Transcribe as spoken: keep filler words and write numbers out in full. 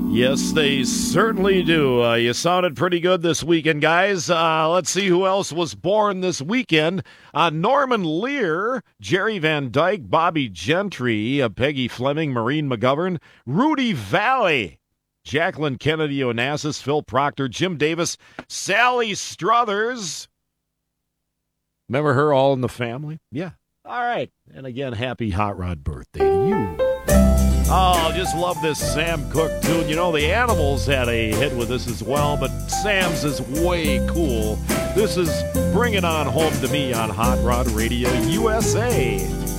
Yes, they certainly do. Uh, you sounded pretty good this weekend, guys. Uh, let's see who else was born this weekend. Uh, Norman Lear, Jerry Van Dyke, Bobby Gentry, uh, Peggy Fleming, Maureen McGovern, Rudy Valley, Jacqueline Kennedy Onassis, Phil Proctor, Jim Davis, Sally Struthers. Remember her, All in the Family? Yeah. All right. And again, happy Hot Rod birthday to you. Oh, just love this Sam Cooke tune. You know, the Animals had a hit with this as well, but Sam's is way cool. This is Bring It On Home to Me on Hot Rod Radio U S A.